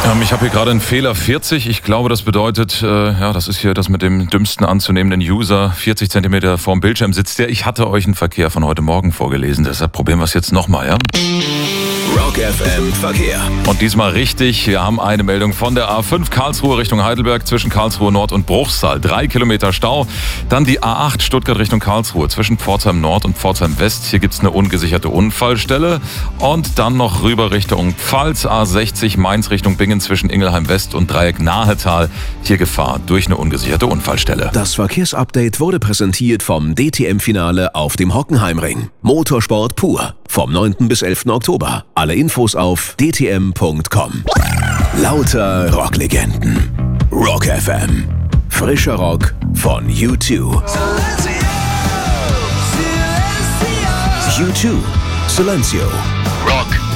Ich habe hier gerade einen Fehler 40. Ich glaube, das bedeutet, das ist hier das mit dem dümmsten anzunehmenden User. 40 Zentimeter vorm Bildschirm sitzt der. Ich hatte euch einen Verkehr von heute Morgen vorgelesen. Deshalb probieren wir es jetzt nochmal, ja? Rock FM Verkehr. Und diesmal richtig. Wir haben eine Meldung von der A5 Karlsruhe Richtung Heidelberg zwischen Karlsruhe Nord und Bruchsal. 3 Kilometer Stau. Dann die A8 Stuttgart Richtung Karlsruhe zwischen Pforzheim Nord und Pforzheim West. Hier gibt es eine ungesicherte Unfallstelle. Und dann noch rüber Richtung Pfalz. A60 Mainz Richtung Bingen zwischen Ingelheim West und Dreieck Nahetal. Hier Gefahr durch eine ungesicherte Unfallstelle. Das Verkehrsupdate wurde präsentiert vom DTM-Finale auf dem Hockenheimring. Motorsport pur. Vom 9. bis 11. Oktober. Alle Infos auf dtm.com. Lauter Rocklegenden. Rock FM. Frischer Rock von U2. U2. Silencio. Rock